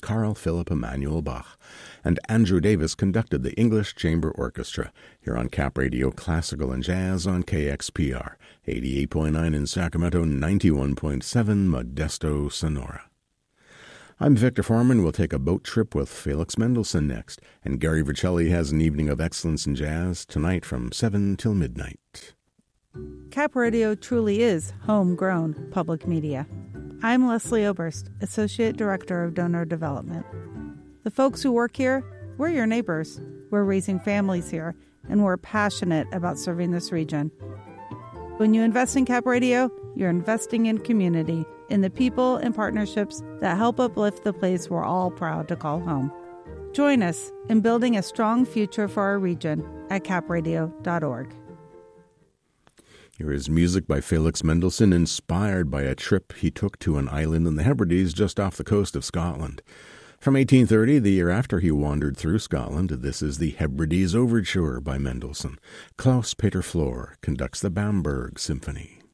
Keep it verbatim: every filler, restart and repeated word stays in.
Carl Philipp Emanuel Bach, and Andrew Davis conducted the English Chamber Orchestra here on Cap Radio Classical and Jazz on K X P R, eighty-eight point nine in Sacramento, ninety-one point seven Modesto, Sonora. I'm Victor Foreman. We'll take a boat trip with Felix Mendelssohn next, and Gary Vercelli has an evening of excellence in jazz tonight from seven till midnight. Cap Radio truly is homegrown public media. I'm Leslie Oberst, Associate Director of Donor Development. The folks who work here, we're your neighbors. We're raising families here, and we're passionate about serving this region. When you invest in Cap Radio, you're investing in community, in the people and partnerships that help uplift the place we're all proud to call home. Join us in building a strong future for our region at cap radio dot org. Here is music by Felix Mendelssohn, inspired by a trip he took to an island in the Hebrides just off the coast of Scotland. From eighteen thirty, the year after he wandered through Scotland, this is the Hebrides Overture by Mendelssohn. Klaus Peter Flor conducts the Bamberg Symphony.